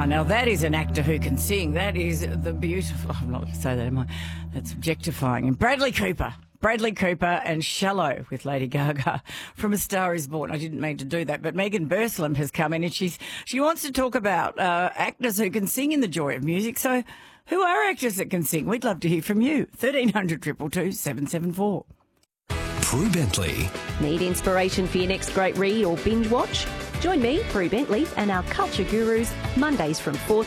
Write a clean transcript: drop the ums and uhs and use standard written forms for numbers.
now that is an actor who can sing. That is the beautiful... I'm not going to say that, am I? That's objectifying. And Bradley Cooper and Shallow with Lady Gaga from A Star Is Born. I didn't mean to do that, but Megan Burslem has come in and she wants to talk about actors who can sing in the joy of music. So who are actors that can sing? We'd love to hear from you. 1300 222 774. Prue Bentley. Need inspiration for your next great read or binge watch? Join me, Prue Bentley, and our culture gurus Mondays from 4